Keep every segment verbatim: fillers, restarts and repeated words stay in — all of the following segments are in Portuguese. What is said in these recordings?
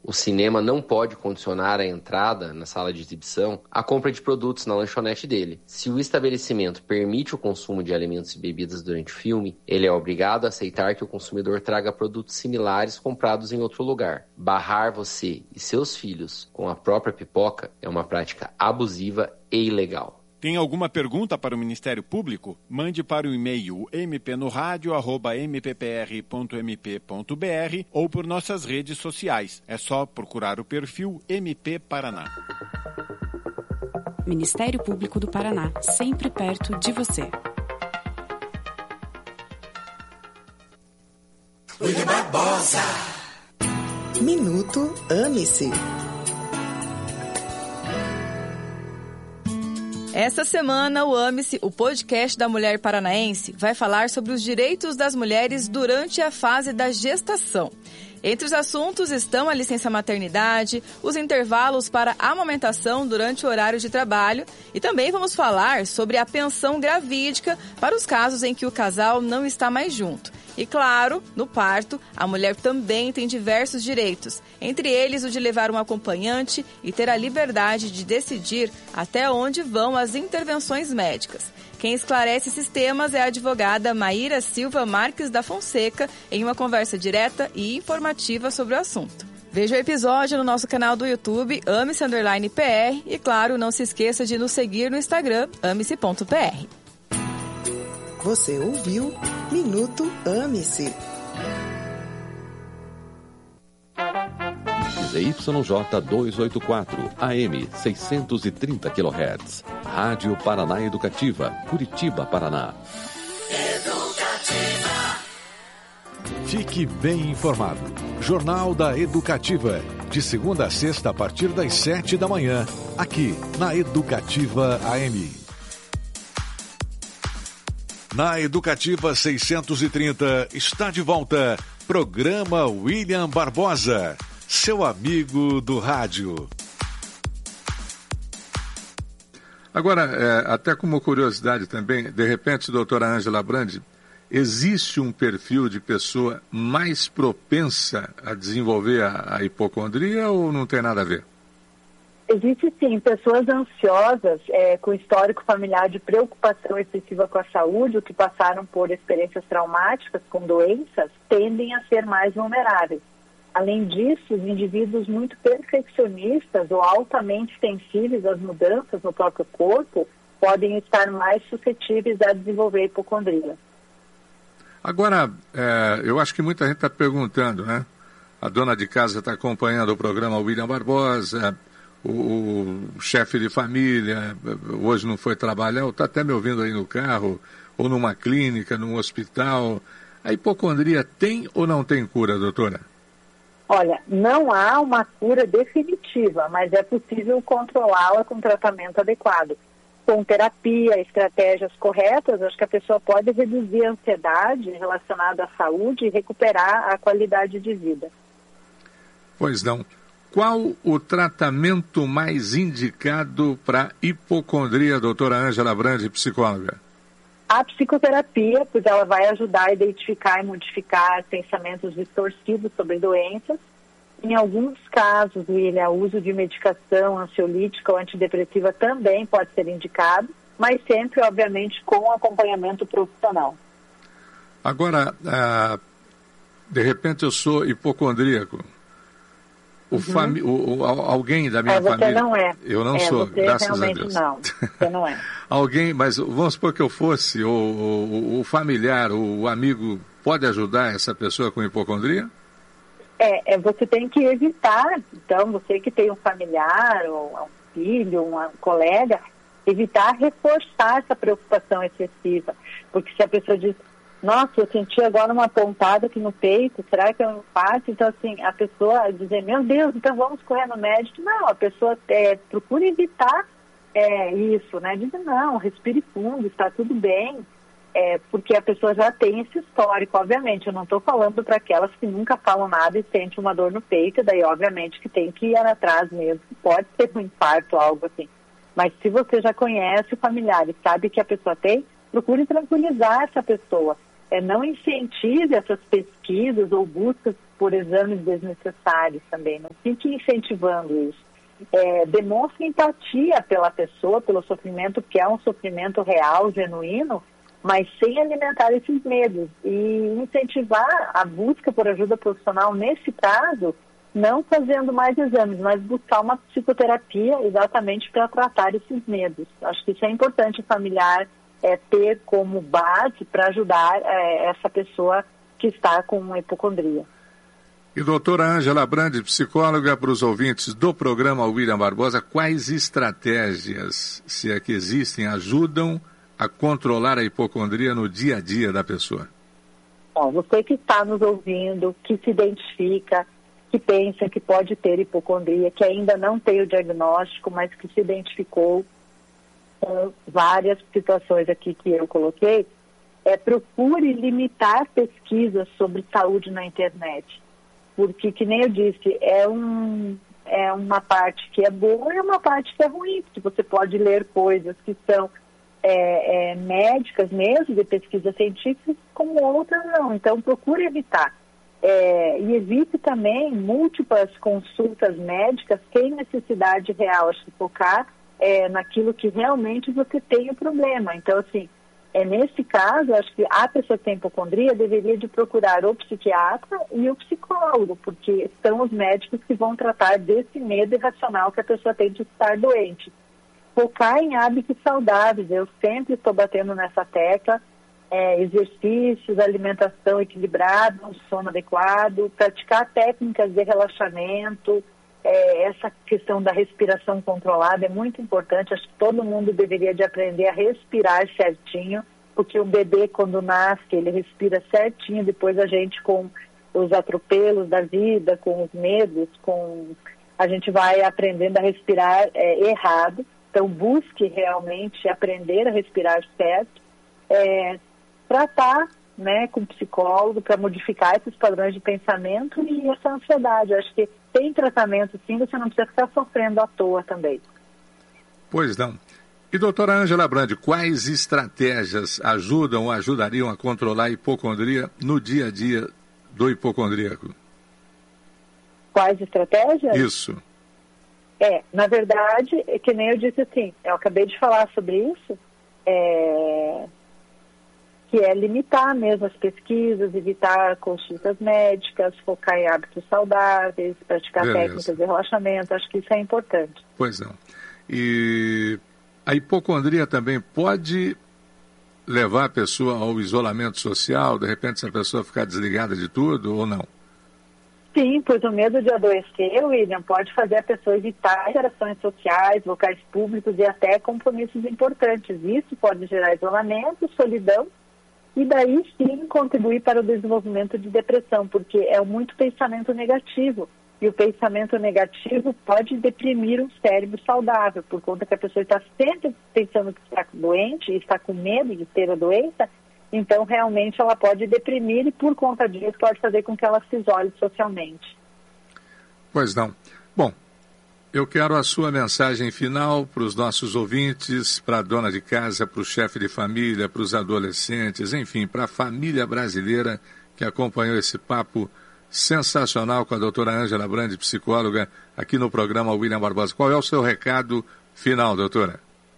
O cinema não pode condicionar a entrada na sala de exibição à compra de produtos na lanchonete dele. Se o estabelecimento permite o consumo de alimentos e bebidas durante o filme, ele é obrigado a aceitar que o consumidor traga produtos similares comprados em outro lugar. Barrar você e seus filhos com a própria pipoca é uma prática abusiva e ilegal. Tem alguma pergunta para o Ministério Público? Mande para o e-mail m p no radio arroba m p p r ponto m p ponto b r ou por nossas redes sociais. É só procurar o perfil M P Paraná. Ministério Público do Paraná, sempre perto de você. William Barbosa. Minuto Ame-se. Essa semana, o Ame-se, o podcast da mulher paranaense, vai falar sobre os direitos das mulheres durante a fase da gestação. Entre os assuntos estão a licença maternidade, os intervalos para amamentação durante o horário de trabalho e também vamos falar sobre a pensão gravídica para os casos em que o casal não está mais junto. E claro, no parto, a mulher também tem diversos direitos, entre eles o de levar um acompanhante e ter a liberdade de decidir até onde vão as intervenções médicas. Quem esclarece esses temas é a advogada Maíra Silva Marques da Fonseca em uma conversa direta e informativa sobre o assunto. Veja o episódio no nosso canal do YouTube, Ame-se Underline P R, e claro, não se esqueça de nos seguir no Instagram, ame-se ponto p r. Você ouviu Minuto Ame-se. Z Y J duzentos e oitenta e quatro, A M seiscentos e trinta quilohertz. Rádio Paraná Educativa, Curitiba, Paraná. Educativa. Fique bem informado. Jornal da Educativa. De segunda a sexta, a partir das sete da manhã. Aqui, na Educativa A M. Na Educativa seiscentos e trinta, está de volta. Programa William Barbosa. Seu amigo do rádio. Agora, é, até como curiosidade também, de repente, doutora Ângela Brandi, existe um perfil de pessoa mais propensa a desenvolver a, a hipocondria ou não tem nada a ver? Existe sim, pessoas ansiosas, é, com histórico familiar de preocupação excessiva com a saúde, ou que passaram por experiências traumáticas com doenças, tendem a ser mais vulneráveis. Além disso, os indivíduos muito perfeccionistas ou altamente sensíveis às mudanças no próprio corpo podem estar mais suscetíveis a desenvolver hipocondria. Agora, é, eu acho que muita gente está perguntando, né? A dona de casa está acompanhando o programa William Barbosa, o, o chefe de família hoje não foi trabalhar, ou está até me ouvindo aí no carro, ou numa clínica, num hospital. A hipocondria tem ou não tem cura, doutora? Olha, não há uma cura definitiva, mas é possível controlá-la com tratamento adequado. Com terapia, estratégias corretas, acho que a pessoa pode reduzir a ansiedade relacionada à saúde e recuperar a qualidade de vida. Pois não. Qual o tratamento mais indicado para hipocondria, doutora Ângela Brandi, psicóloga? A psicoterapia, pois ela vai ajudar a identificar e modificar pensamentos distorcidos sobre doenças. Em alguns casos, William, o uso de medicação ansiolítica ou antidepressiva também pode ser indicado, mas sempre, obviamente, com acompanhamento profissional. Agora, ah, de repente eu sou hipocondríaco. O uhum. fami- o, o, alguém da minha é, você família... não é. Eu não é, sou, você graças a realmente Deus. Não, você não é. Alguém, mas vamos supor que eu fosse, o, o, o familiar, o amigo, pode ajudar essa pessoa com hipocondria? É, é, você tem que evitar, então, você que tem um familiar, ou um filho, um, um colega, evitar reforçar essa preocupação excessiva. Porque se a pessoa diz, nossa, eu senti agora uma pontada aqui no peito, será que é um infarto? Então, assim, a pessoa dizer, meu Deus, então vamos correr no médico. Não, a pessoa é, procura evitar é, isso, né? Diz, não, respire fundo, está tudo bem, é, porque a pessoa já tem esse histórico. Obviamente, eu não estou falando para aquelas que nunca falam nada e sentem uma dor no peito, daí, obviamente, que tem que ir atrás mesmo, pode ser um infarto, algo assim. Mas se você já conhece o familiar e sabe que a pessoa tem, procure tranquilizar essa pessoa. É, não incentive essas pesquisas ou buscas por exames desnecessários também. Não fique incentivando isso. É, demonstre empatia pela pessoa, pelo sofrimento, que é um sofrimento real, genuíno, mas sem alimentar esses medos. E incentivar a busca por ajuda profissional, nesse caso, não fazendo mais exames, mas buscar uma psicoterapia exatamente para tratar esses medos. Acho que isso é importante o familiar é, ter como base para ajudar é, essa pessoa que está com hipocondria. E doutora Ângela Brandi, psicóloga, para os ouvintes do programa William Barbosa, quais estratégias, se é que existem, ajudam a controlar a hipocondria no dia a dia da pessoa? Bom, você que está nos ouvindo, que se identifica, que pensa que pode ter hipocondria, que ainda não tem o diagnóstico, mas que se identificou com várias situações aqui que eu coloquei, é, procure limitar pesquisas sobre saúde na internet. Porque, que nem eu disse, é, um, é uma parte que é boa e uma parte que é ruim, porque você pode ler coisas que são é, é, médicas mesmo, de pesquisas científicas, como outras não. Então, procure evitar. É, e evite também múltiplas consultas médicas sem necessidade real, acho que focar é, naquilo que realmente você tem o problema. Então, assim, é, nesse caso, acho que a pessoa que tem hipocondria deveria de procurar o psiquiatra e o psicólogo, porque são os médicos que vão tratar desse medo irracional que a pessoa tem de estar doente. Focar em hábitos saudáveis, eu sempre estou batendo nessa tecla, é, exercícios, alimentação equilibrada, um sono adequado, praticar técnicas de relaxamento, é, essa questão da respiração controlada é muito importante. Acho que todo mundo deveria de aprender a respirar certinho, porque o bebê, quando nasce, ele respira certinho, depois a gente, com os atropelos da vida, com os medos, com a gente vai aprendendo a respirar é, errado. Então, busque realmente aprender a respirar certo, é, tratar, né, com psicólogo para modificar esses padrões de pensamento e essa ansiedade. Acho que tem tratamento, sim, você não precisa ficar sofrendo à toa também. Pois não. E doutora Ângela Brandi, quais estratégias ajudam ou ajudariam a controlar a hipocondria no dia a dia do hipocondríaco? Quais estratégias? Isso. É, na verdade, é que nem eu disse assim, eu acabei de falar sobre isso, é... que é limitar mesmo as pesquisas, evitar consultas médicas, focar em hábitos saudáveis, praticar Beleza. técnicas de relaxamento. Acho que isso é importante. Pois não. E a hipocondria também pode levar a pessoa ao isolamento social, de repente, se a pessoa ficar desligada de tudo ou não? Sim, pois o medo de adoecer, William, pode fazer a pessoa evitar interações sociais, locais públicos e até compromissos importantes. Isso pode gerar isolamento, solidão, e daí sim contribuir para o desenvolvimento de depressão, porque é muito pensamento negativo. E o pensamento negativo pode deprimir um cérebro saudável, por conta que a pessoa está sempre pensando que está doente e está com medo de ter a doença, então realmente ela pode deprimir e por conta disso pode fazer com que ela se isole socialmente. Pois não. Bom, eu quero a sua mensagem final para os nossos ouvintes, para a dona de casa, para o chefe de família, para os adolescentes, enfim, para a família brasileira que acompanhou esse papo sensacional com a doutora Ângela Brandi, psicóloga, aqui no programa William Barbosa. Qual é o seu recado final, doutora?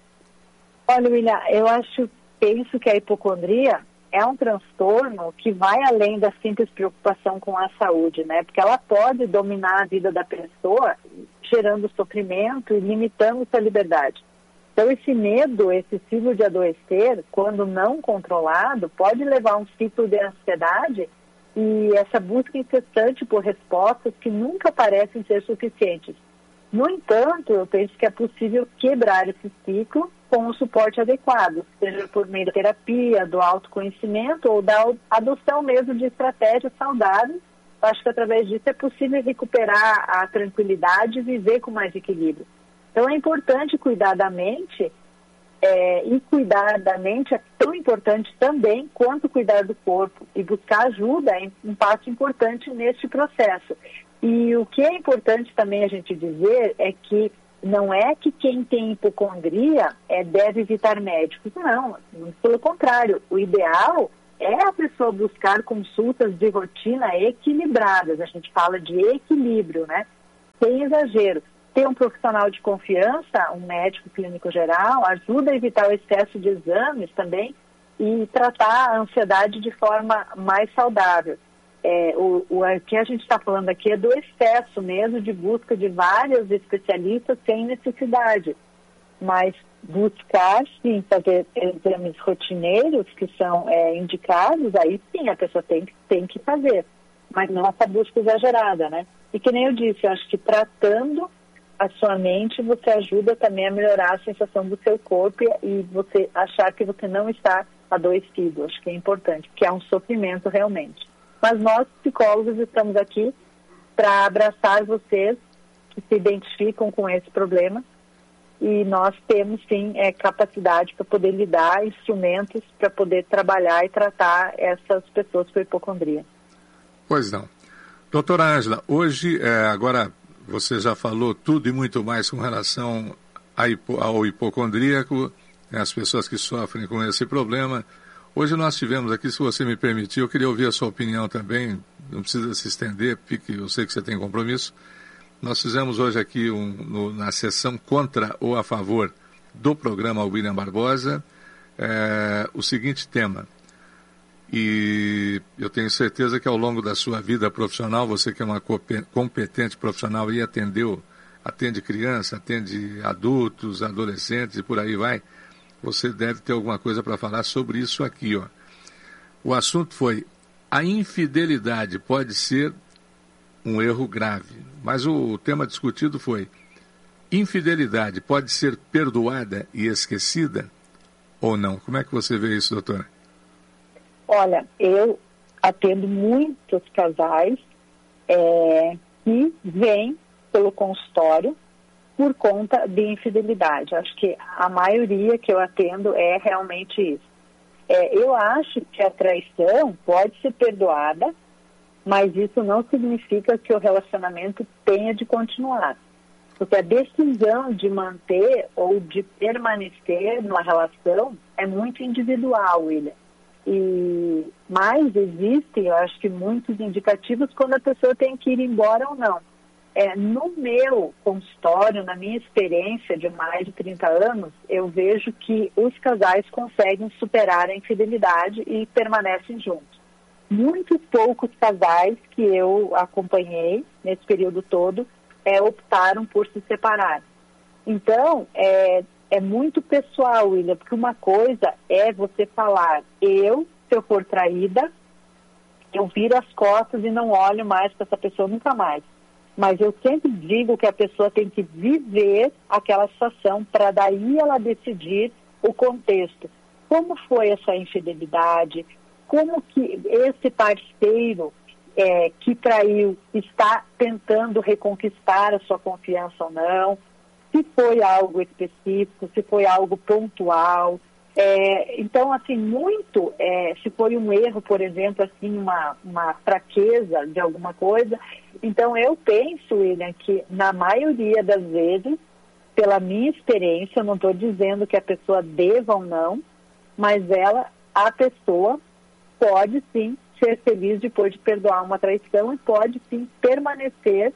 Olha, William, eu acho, penso que a hipocondria é um transtorno que vai além da simples preocupação com a saúde, né? Porque ela pode dominar a vida da pessoa, gerando sofrimento e limitando sua liberdade. Então, esse medo excessivo de adoecer, quando não controlado, pode levar a um ciclo de ansiedade e essa busca incessante por respostas que nunca parecem ser suficientes. No entanto, eu penso que é possível quebrar esse ciclo com o suporte adequado, seja por meio da terapia, do autoconhecimento ou da adoção mesmo de estratégias saudáveis. Acho que através disso é possível recuperar a tranquilidade e viver com mais equilíbrio. Então é importante cuidar da mente, é, e cuidar da mente é tão importante também quanto cuidar do corpo. E buscar ajuda é um passo importante neste processo. E o que é importante também a gente dizer é que não é que quem tem hipocondria é, deve evitar médicos. Não, pelo contrário. O ideal é a pessoa buscar consultas de rotina equilibradas. A gente fala de equilíbrio, né? Sem exagero. Ter um profissional de confiança, um médico clínico geral, ajuda a evitar o excesso de exames também e tratar a ansiedade de forma mais saudável. É, o, o que a gente está falando aqui é do excesso mesmo, de busca de vários especialistas sem necessidade. Mas buscar, sim, fazer exames rotineiros que são é, indicados, aí sim a pessoa tem, tem que fazer. Mas não essa busca exagerada, né? E que nem eu disse, eu acho que tratando a sua mente, você ajuda também a melhorar a sensação do seu corpo e, e você achar que você não está adoecido. Acho que é importante, porque é um sofrimento realmente. Mas nós, psicólogos, estamos aqui para abraçar vocês que se identificam com esse problema e nós temos, sim, é, capacidade para poder lidar, instrumentos para poder trabalhar e tratar essas pessoas com hipocondria. Pois não. Doutora Ângela, hoje, é, agora você já falou tudo e muito mais com relação a hipo, ao hipocondríaco, né, as pessoas que sofrem com esse problema. Hoje nós tivemos aqui, se você me permitir, eu queria ouvir a sua opinião também, não precisa se estender, porque eu sei que você tem compromisso. Nós fizemos hoje aqui um, no, na sessão contra ou a favor do programa William Barbosa, é, o seguinte tema. E eu tenho certeza que ao longo da sua vida profissional, você que é uma competente profissional e atendeu, atende criança, atende adultos, adolescentes e por aí vai, você deve ter alguma coisa para falar sobre isso aqui, ó. O assunto foi: a infidelidade pode ser um erro grave, mas o tema discutido foi: infidelidade pode ser perdoada e esquecida ou não? Como é que você vê isso, doutora? Olha, eu atendo muitos casais é, que vêm pelo consultório por conta de infidelidade. Acho que a maioria que eu atendo é realmente isso. É, eu acho que a traição pode ser perdoada, mas isso não significa que o relacionamento tenha de continuar. Porque a decisão de manter ou de permanecer numa relação é muito individual, William. E, mas existem, eu acho que muitos indicativos quando a pessoa tem que ir embora ou não. É, no meu consultório, na minha experiência de mais de trinta anos, eu vejo que os casais conseguem superar a infidelidade e permanecem juntos. Muitos poucos casais que eu acompanhei nesse período todo é, optaram por se separar. Então, é, é muito pessoal, William, porque uma coisa é você falar: eu, se eu for traída, eu viro as costas e não olho mais para essa pessoa nunca mais. Mas eu sempre digo que a pessoa tem que viver aquela situação para daí ela decidir o contexto. Como foi essa infidelidade? Como que esse parceiro é, que traiu está tentando reconquistar a sua confiança ou não? Se foi algo específico, se foi algo pontual. É, então, assim, muito, é, se foi um erro, por exemplo, assim, uma, uma fraqueza de alguma coisa. Então, eu penso, William, que na maioria das vezes, pela minha experiência, eu não estou dizendo que a pessoa deva ou não, mas ela, a pessoa, pode sim ser feliz depois de perdoar uma traição e pode sim permanecer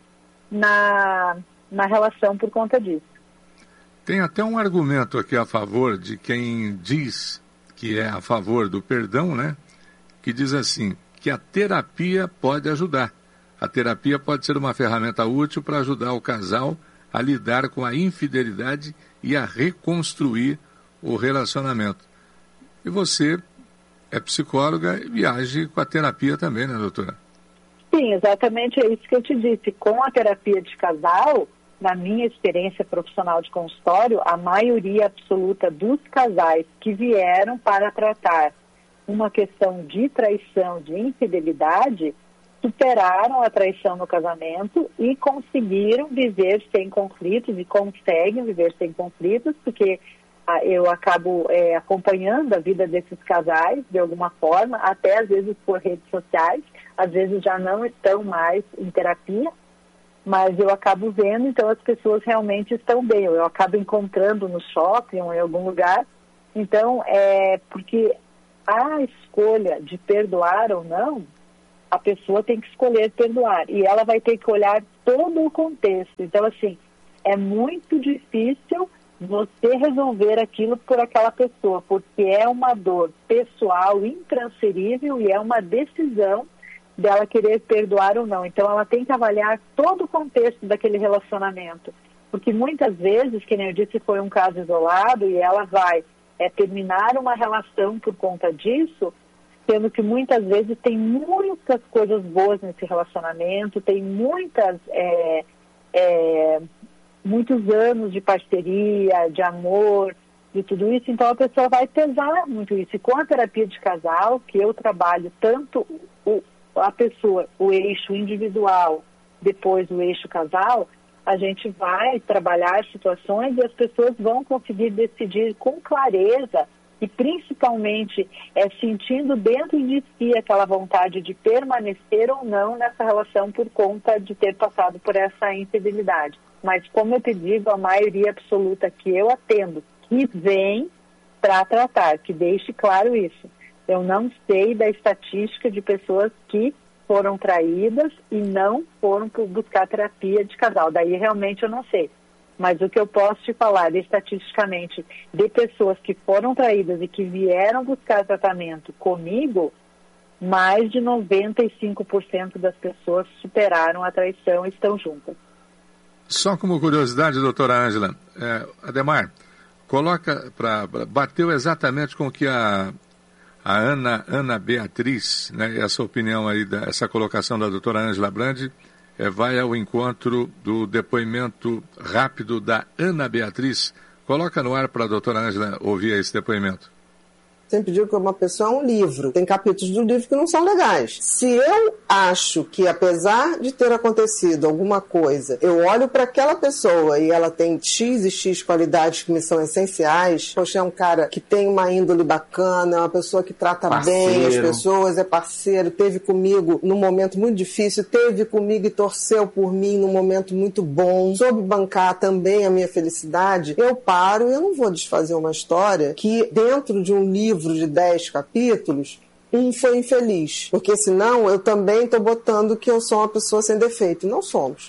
na, na relação por conta disso. Tem até um argumento aqui a favor de quem diz que é a favor do perdão, né? Que diz assim, que a terapia pode ajudar. A terapia pode ser uma ferramenta útil para ajudar o casal a lidar com a infidelidade e a reconstruir o relacionamento. E você é psicóloga e age com a terapia também, né, doutora? Sim, exatamente, é isso que eu te disse. Com a terapia de casal, na minha experiência profissional de consultório, a maioria absoluta dos casais que vieram para tratar uma questão de traição, de infidelidade, superaram a traição no casamento e conseguiram viver sem conflitos e conseguem viver sem conflitos, porque ah, eu acabo é, acompanhando a vida desses casais de alguma forma, até às vezes por redes sociais, às vezes já não estão mais em terapia, mas eu acabo vendo, então as pessoas realmente estão bem. Eu acabo encontrando no shopping ou em algum lugar. Então, é porque a escolha de perdoar ou não, a pessoa tem que escolher perdoar. E ela vai ter que olhar todo o contexto. Então, assim, é muito difícil você resolver aquilo por aquela pessoa, porque é uma dor pessoal, intransferível, e é uma decisão dela querer perdoar ou não. Então, ela tem que avaliar todo o contexto daquele relacionamento. Porque muitas vezes, que nem eu disse, foi um caso isolado e ela vai é, terminar uma relação por conta disso, sendo que muitas vezes tem muitas coisas boas nesse relacionamento, tem muitas, é, é, muitos anos de parceria, de amor, de tudo isso. Então, a pessoa vai pesar muito isso. E com a terapia de casal, que eu trabalho tanto o, a pessoa, o eixo individual, depois o eixo casal, a gente vai trabalhar situações e as pessoas vão conseguir decidir com clareza e principalmente é, sentindo dentro de si aquela vontade de permanecer ou não nessa relação por conta de ter passado por essa infidelidade. Mas como eu te digo, a maioria absoluta que eu atendo, que vem para tratar, que deixe claro isso. Eu não sei da estatística de pessoas que foram traídas e não foram buscar terapia de casal. Daí realmente eu não sei. Mas o que eu posso te falar estatisticamente de pessoas que foram traídas e que vieram buscar tratamento comigo, mais de noventa e cinco por cento das pessoas superaram a traição e estão juntas. Só como curiosidade, doutora Ângela, é, Ademar, coloca para bateu exatamente com o que a A Ana, Ana Beatriz, né, essa opinião aí, da, essa colocação da doutora Ângela Brandi, é, vai ao encontro do depoimento rápido da Ana Beatriz. Coloca no ar para a doutora Ângela ouvir esse depoimento. Sempre digo que uma pessoa é um livro. Tem capítulos do livro que não são legais. Se eu acho que, apesar de ter acontecido alguma coisa, eu olho para aquela pessoa e ela tem X e X qualidades que me são essenciais, poxa, é um cara que tem uma índole bacana, é uma pessoa que trata parceiro. bem as pessoas, é parceiro, teve comigo num momento muito difícil, teve comigo e torceu por mim num momento muito bom, soube bancar também a minha felicidade, eu paro e eu não vou desfazer uma história que, dentro de um livro de dez capítulos, um foi infeliz. Porque senão eu também estou botando que eu sou uma pessoa sem defeito. Não somos.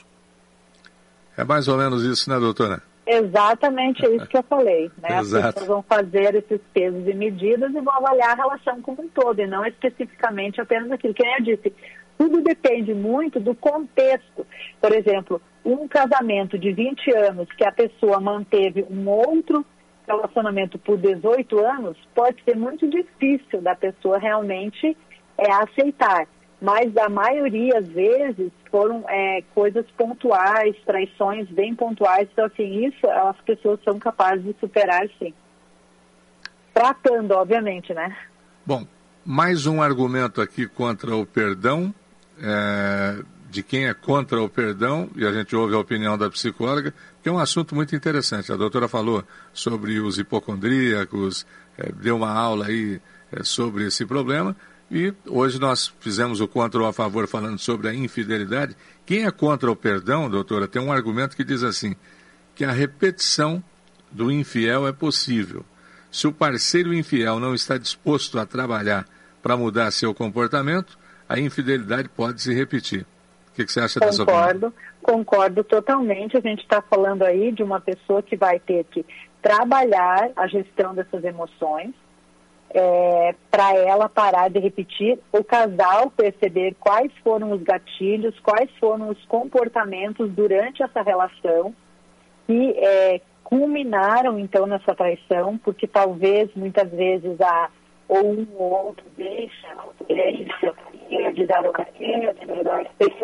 É mais ou menos isso, né, doutora? Exatamente, é isso que eu falei. Né? As Exato. pessoas vão fazer esses pesos e medidas e vão avaliar a relação como um todo, e não especificamente apenas aquilo. Como eu disse, tudo depende muito do contexto. Por exemplo, um casamento de vinte anos que a pessoa manteve um outro relacionamento por dezoito anos, pode ser muito difícil da pessoa realmente é, aceitar. Mas a maioria, às vezes, foram é, coisas pontuais, traições bem pontuais. Então, assim, isso as pessoas são capazes de superar, sim. Tratando, obviamente, né? Bom, mais um argumento aqui contra o perdão, é, de quem é contra o perdão, e a gente ouve a opinião da psicóloga, que é um assunto muito interessante. A doutora falou sobre os hipocondríacos, é, deu uma aula aí é, sobre esse problema, e hoje nós fizemos o contra ou a favor falando sobre a infidelidade. Quem é contra o perdão, doutora, tem um argumento que diz assim, que a repetição do infiel é possível. Se o parceiro infiel não está disposto a trabalhar para mudar seu comportamento, a infidelidade pode se repetir. O que, que você acha dessa opinião? Concordo, concordo totalmente. A gente está falando aí de uma pessoa que vai ter que trabalhar a gestão dessas emoções, é, para ela parar de repetir, o casal perceber quais foram os gatilhos, quais foram os comportamentos durante essa relação que é, culminaram então nessa traição, porque talvez muitas vezes a ou um ou outro deixa, deixa de dar o carinho, de dar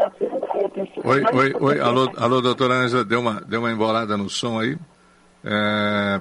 a Oi, oi, oi, alô, alô, doutora Ângela, deu uma, deu uma embolada no som aí. É,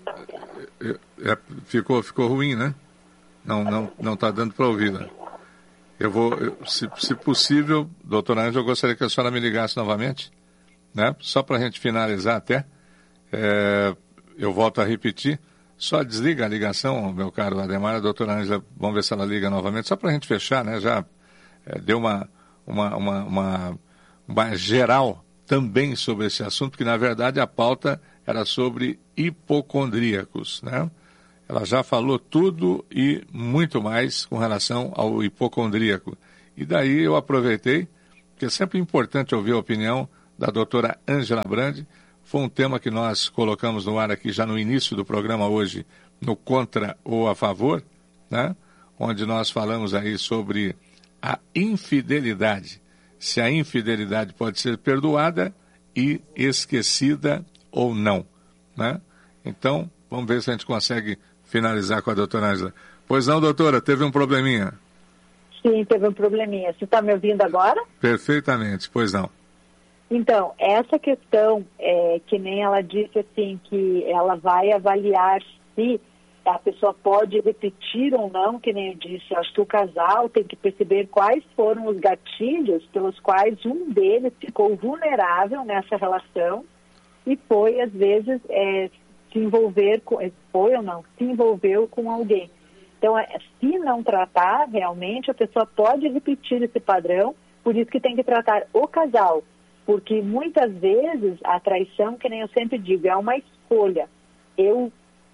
é, ficou, ficou ruim, né? Não, não, não está dando para ouvir, né? Eu vou, eu, se, se possível, doutora Ângela, eu gostaria que a senhora me ligasse novamente, né? Só para a gente finalizar até. É, eu volto a repetir. Só desliga a ligação, meu caro Ademar, a doutora Ângela, vamos ver se ela liga novamente, só para a gente fechar, né? Já é, deu uma, uma, uma, uma, uma geral também sobre esse assunto, porque na verdade a pauta era sobre hipocondríacos, né? ela já falou tudo e muito mais com relação ao hipocondríaco. E daí eu aproveitei, porque é sempre importante ouvir a opinião da doutora Ângela Brandi. Foi um tema que nós colocamos no ar aqui já no início do programa hoje, no Contra ou a Favor, né? Onde nós falamos aí sobre a infidelidade. Se a infidelidade pode ser perdoada e esquecida ou não, né? Então, vamos ver se a gente consegue finalizar com a doutora Ângela. Pois não, doutora, teve um probleminha? Sim, teve um probleminha. Você está me ouvindo agora? Perfeitamente, pois não. Então, essa questão, é, que nem ela disse assim, que ela vai avaliar se a pessoa pode repetir ou não, que nem eu disse, acho que o casal tem que perceber quais foram os gatilhos pelos quais um deles ficou vulnerável nessa relação e foi, às vezes, é, se envolver com, foi ou não, se envolveu com alguém. Então, é, se não tratar, realmente, a pessoa pode repetir esse padrão, por isso que tem que tratar o casal, porque muitas vezes a traição, que nem eu sempre digo, é uma escolha. Eu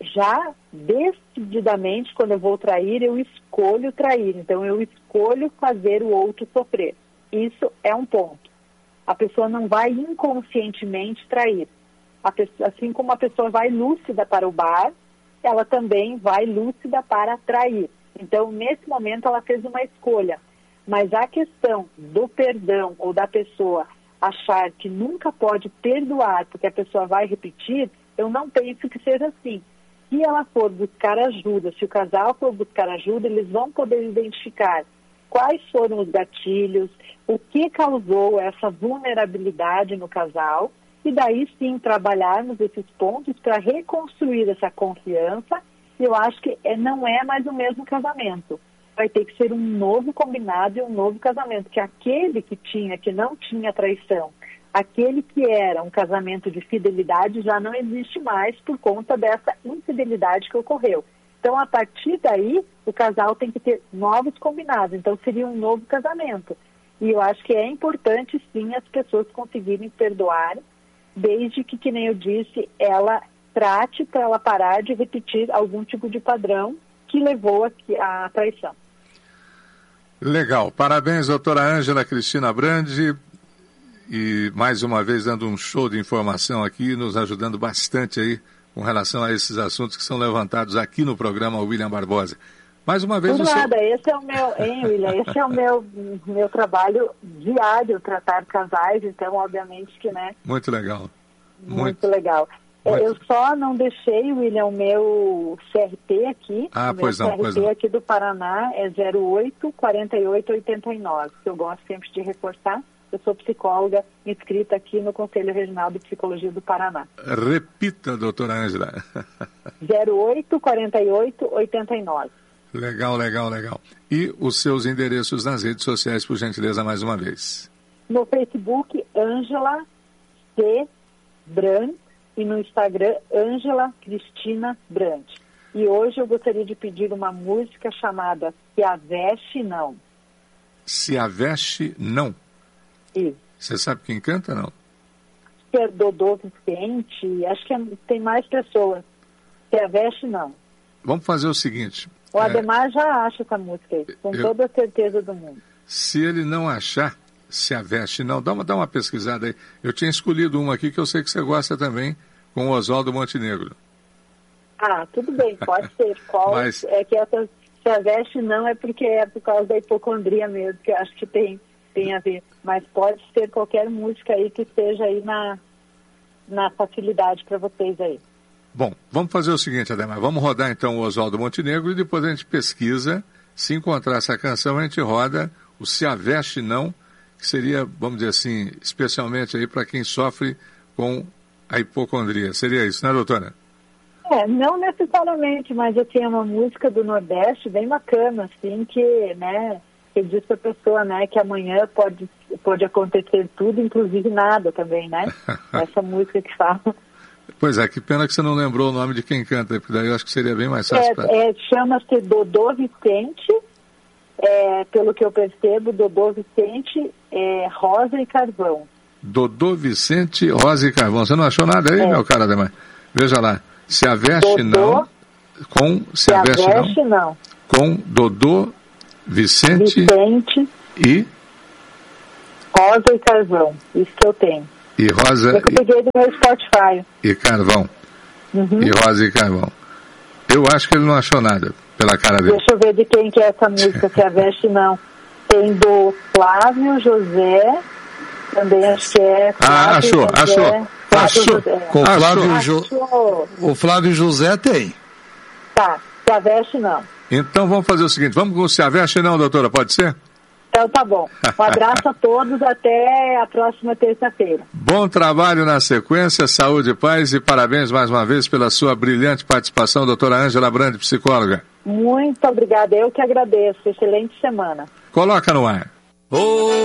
já decididamente, quando eu vou trair, eu escolho trair. Então, eu escolho fazer o outro sofrer. Isso é um ponto. A pessoa não vai inconscientemente trair. A pessoa, assim como a pessoa vai lúcida para o bar, ela também vai lúcida para trair. Então, nesse momento, ela fez uma escolha. Mas a questão do perdão ou da pessoa achar que nunca pode perdoar porque a pessoa vai repetir, eu não penso que seja assim. Se ela for buscar ajuda, se o casal for buscar ajuda, eles vão poder identificar quais foram os gatilhos, o que causou essa vulnerabilidade no casal, e daí sim trabalharmos esses pontos para reconstruir essa confiança. Eu acho que é, não é mais o mesmo casamento. Vai ter que ser um novo combinado e um novo casamento, que aquele que tinha, que não tinha traição, aquele que era um casamento de fidelidade já não existe mais por conta dessa infidelidade que ocorreu. Então, a partir daí, o casal tem que ter novos combinados. Então, seria um novo casamento. E eu acho que é importante, sim, as pessoas conseguirem perdoar, desde que, que nem eu disse, ela trate para ela parar de repetir algum tipo de padrão que levou à traição. Legal. Parabéns, doutora Ângela Cristina Brandi. E mais uma vez dando um show de informação aqui, nos ajudando bastante aí com relação a esses assuntos que são levantados aqui no programa William Barbosa. Mais uma vez... Por o nada, seu... esse é o meu, hein, William, esse é o meu, meu trabalho diário, tratar casais, então obviamente que, né... Muito legal. Muito, muito legal. Muito... Eu só não deixei, William, o meu C R P aqui. Ah, o meu pois não, C R P pois não. aqui do Paraná é zero oito, quarenta e oito, oitenta e nove, que eu gosto sempre de reforçar. Eu sou psicóloga inscrita aqui no Conselho Regional de Psicologia do Paraná. Repita, doutora Ângela. zero oito, quarenta e oito, oitenta e nove. Legal, legal, legal. E os seus endereços nas redes sociais, por gentileza, mais uma vez. No Facebook, Ângela C. Brand, e no Instagram, Ângela Cristina Brand. E hoje eu gostaria de pedir uma música chamada Se a Veste Não. Se a Veste Não. Isso. Você sabe quem canta, não? É Dodô Vicente, acho que é, tem mais pessoas. Se a Veste Não. Vamos fazer o seguinte... O Ademar é, já acha essa música aí, com eu, toda a certeza do mundo. Se ele não achar, Se a Veste Não, dá uma, dá uma pesquisada aí. Eu tinha escolhido uma aqui que eu sei que você gosta também, com o Oswaldo Montenegro. Ah, tudo bem, pode ser. Qual Mas... é que essa Se a Veste Não é porque é por causa da hipocondria mesmo, que eu acho que tem, tem a ver. Mas pode ser qualquer música aí que esteja aí na, na facilidade para vocês aí. Bom, vamos fazer o seguinte, Ademar, vamos rodar então o Oswaldo Montenegro e depois a gente pesquisa, se encontrar essa canção a gente roda o Se a Veste Não, que seria, vamos dizer assim, especialmente aí para quem sofre com a hipocondria. Seria isso, né, doutora? É, não necessariamente, mas eu tinha uma música do Nordeste bem bacana, assim, que, né, que diz pra pessoa, né, que amanhã pode, pode acontecer tudo, inclusive nada também, né? Essa música que fala... Pois é, que pena que você não lembrou o nome de quem canta, porque daí eu acho que seria bem mais fácil. É, pra... é, chama-se Dodô Vicente, é, pelo que eu percebo, Dodô Vicente, é, Rosa e Carvão. Dodô Vicente, Rosa e Carvão. Você não achou nada aí, é. meu cara Ademar? Veja lá, Se a Veste Dodô, Não, Com Se, Se a a Veste, Veste não. não. Com Dodô, Vicente, Vicente e, Rosa e Carvão. Isso que eu tenho. e Rosa É que eu peguei do meu Spotify. e, e Carvão. Uhum. E Rosa e Carvão. Eu acho que ele não achou nada, pela cara dele. Deixa eu ver de quem que é essa música, Se a Veste não. Tem do Flávio José, também acho que é. Ah, achou, José, achou. Flávio Achou. José. Com o Flávio, Achou. Jo... o Flávio José tem. Tá, Se a Veste não. Então vamos fazer o seguinte, vamos com o Se a Veste não, doutora, pode ser? Então tá bom. Um abraço a todos, até a próxima terça-feira. Bom trabalho na sequência, saúde e paz, e parabéns mais uma vez pela sua brilhante participação, doutora Ângela Brandi, psicóloga. Muito obrigada, eu que agradeço. Excelente semana. Coloca no ar. Oh.